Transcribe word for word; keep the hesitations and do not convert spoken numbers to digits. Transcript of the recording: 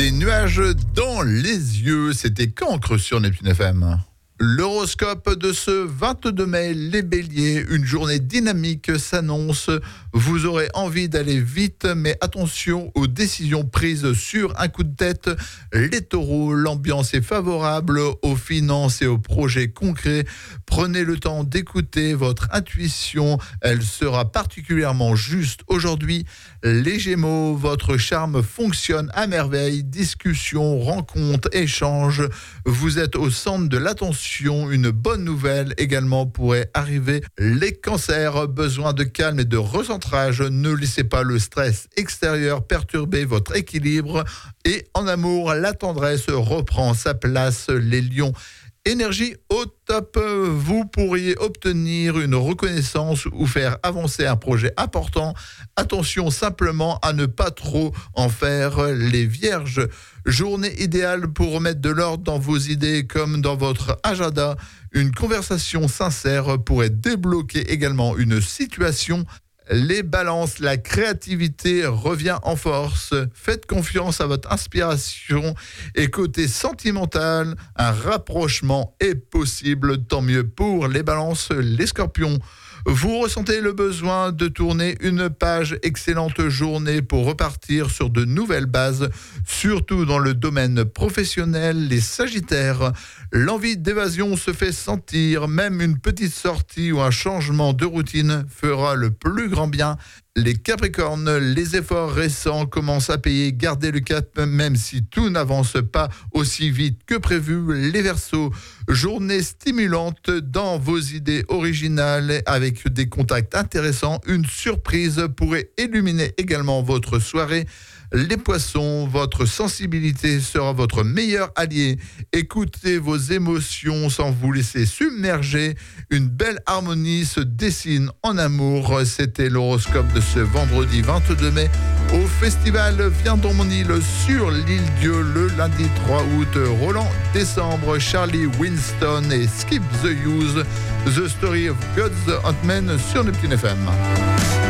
Des nuages dans les yeux, c'était Cancre sur Neptune F M. L'horoscope de ce vingt-deux mai, les béliers, une journée dynamique s'annonce. Vous aurez envie d'aller vite, mais attention aux décisions prises sur un coup de tête. Les taureaux, l'ambiance est favorable aux finances et aux projets concrets. Prenez le temps d'écouter votre intuition, elle sera particulièrement juste aujourd'hui. Les gémeaux, votre charme fonctionne à merveille. Discussions, rencontres, échanges, vous êtes au centre de l'attention. Une bonne nouvelle également pourrait arriver. Les cancers, besoin de calme et de recentrage. Ne laissez pas le stress extérieur perturber votre équilibre. Et en amour, la tendresse reprend sa place. Les lions, énergie au top, vous pourriez obtenir une reconnaissance ou faire avancer un projet important. Attention simplement à ne pas trop en faire. Les vierges, journée idéale pour remettre de l'ordre dans vos idées comme dans votre agenda. Une conversation sincère pourrait débloquer également une situation. Les balances, la créativité revient en force. Faites confiance à votre inspiration. Et côté sentimental, un rapprochement est possible. Tant mieux pour les balances, les scorpions. Vous ressentez le besoin de tourner une page. Excellente journée pour repartir sur de nouvelles bases, surtout dans le domaine professionnel. Les sagittaires, l'envie d'évasion se fait sentir. Même une petite sortie ou un changement de routine fera le plus grand bien. Les capricornes, les efforts récents commencent à payer. Gardez le cap même si tout n'avance pas aussi vite que prévu. Les verseaux, journée stimulante dans vos idées originales avec des contacts intéressants. Une surprise pourrait illuminer également votre soirée. Les poissons, votre sensibilité sera votre meilleur allié. Écoutez vos émotions sans vous laisser submerger. Une belle harmonie se dessine en amour. C'était l'horoscope de ce vendredi vingt-deux mai au festival Viens dans mon île sur l'île Dieu le lundi trois août. Roland Décembre, Charlie Winston et Skip the Use. The Story of God's Ant-Man sur Neptune F M.